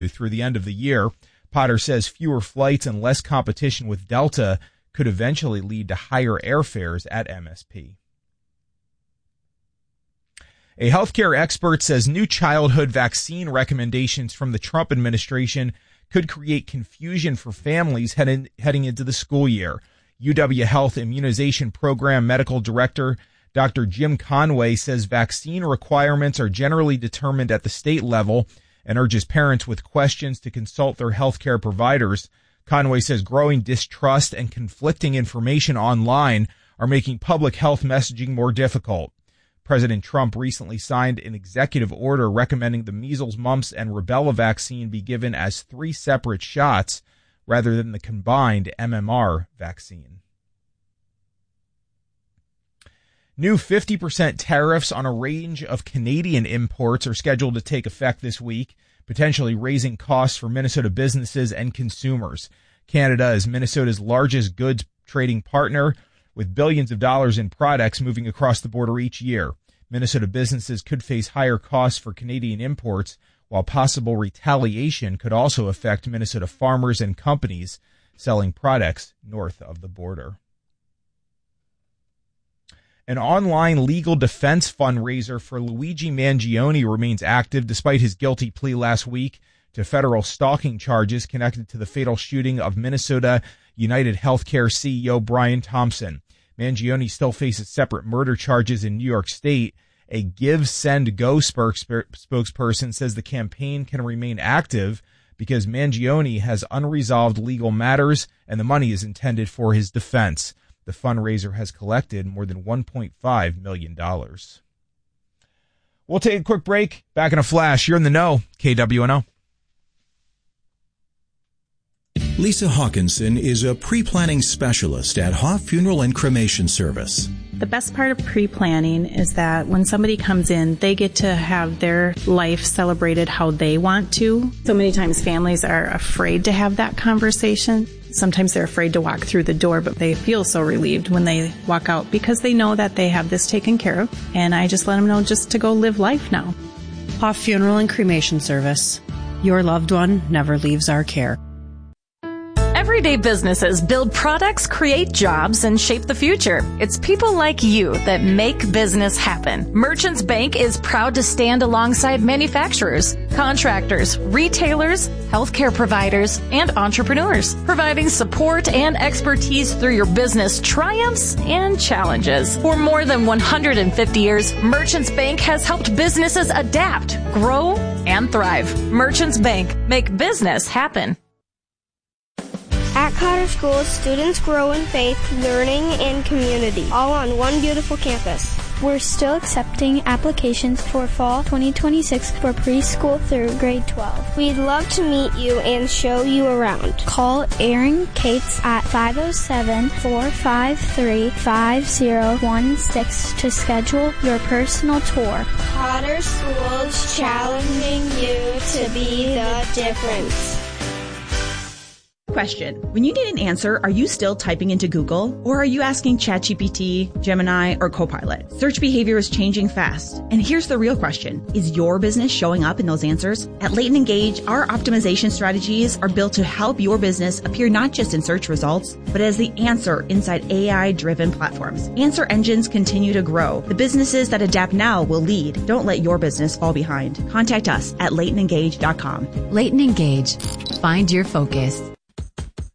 through the end of the year. Potter says fewer flights and less competition with Delta could eventually lead to higher airfares at MSP. A healthcare expert says new childhood vaccine recommendations from the Trump administration could create confusion for families heading into the school year. UW Health Immunization Program Medical Director Dr. Jim Conway says vaccine requirements are generally determined at the state level and urges parents with questions to consult their healthcare providers. Conway says growing distrust and conflicting information online are making public health messaging more difficult. President Trump recently signed an executive order recommending the measles, mumps, and rubella vaccine be given as 3 separate shots rather than the combined MMR vaccine. New 50% tariffs on a range of Canadian imports are scheduled to take effect this week, potentially raising costs for Minnesota businesses and consumers. Canada is Minnesota's largest goods trading partner, with billions of dollars in products moving across the border each year. Minnesota businesses could face higher costs for Canadian imports, while possible retaliation could also affect Minnesota farmers and companies selling products north of the border. An online legal defense fundraiser for Luigi Mangione remains active despite his guilty plea last week to federal stalking charges connected to the fatal shooting of Minnesota United Healthcare CEO Brian Thompson. Mangione still faces separate murder charges in New York State. A Give, Send, Go spokesperson says the campaign can remain active because Mangione has unresolved legal matters and the money is intended for his defense. The fundraiser has collected more than $1.5 million. We'll take a quick break. Back in a flash. You're in the know. KWNO. Lisa Hawkinson is a pre-planning specialist at Hoff Funeral and Cremation Service. The best part of pre-planning is that when somebody comes in, they get to have their life celebrated how they want to. So many times families are afraid to have that conversation. Sometimes they're afraid to walk through the door, but they feel so relieved when they walk out because they know that they have this taken care of. And I just let them know just to go live life now. Hoff Funeral and Cremation Service. Your loved one never leaves our care. Everyday businesses build products, create jobs, and shape the future. It's people like you that make business happen. Merchants Bank is proud to stand alongside manufacturers, contractors, retailers, healthcare providers, and entrepreneurs, providing support and expertise through your business triumphs and challenges. For more than 150 years, Merchants Bank has helped businesses adapt, grow, and thrive. Merchants Bank, make business happen. At Cotter School, students grow in faith, learning, and community, all on one beautiful campus. We're still accepting applications for fall 2026 for preschool through grade 12. We'd love to meet you and show you around. Call Erin Cates at 507-453-5016 to schedule your personal tour. Cotter School's challenging you to be the difference. Question. When you need an answer, are you still typing into Google? Or are you asking ChatGPT, Gemini, or Copilot? Search behavior is changing fast. And here's the real question. Is your business showing up in those answers? At Leighton Engage, our optimization strategies are built to help your business appear not just in search results, but as the answer inside AI-driven platforms. Answer engines continue to grow. The businesses that adapt now will lead. Don't let your business fall behind. Contact us at LeightonEngage.com. Leighton Engage. Find your focus.